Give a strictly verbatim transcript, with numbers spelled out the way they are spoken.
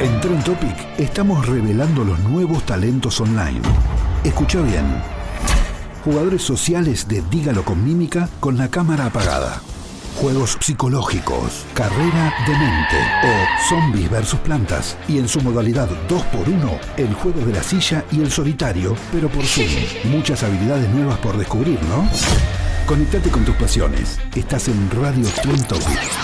En Trend Topic estamos revelando los nuevos talentos online. Escucha bien. Jugadores sociales de Dígalo con mímica con la cámara apagada. Juegos psicológicos, carrera de mente o zombies versus plantas. Y en su modalidad dos por uno, el juego de la silla y el solitario, pero por Zoom. Muchas habilidades nuevas por descubrir, ¿no? Conectate con tus pasiones. Estás en Radio Trend Topic.